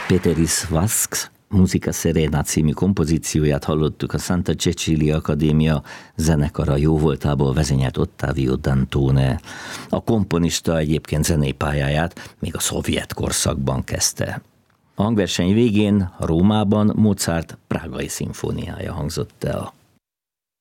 Peteris Vasks Musica Serena című kompozícióját hallottuk a Santa Cecilia Akadémia zenekara jóvoltából vezényelt Ottavio Dantone. A komponista egyébként zenei pályáját még a szovjet korszakban kezdte. A hangverseny végén Rómában Mozart prágai szimfóniája hangzott el.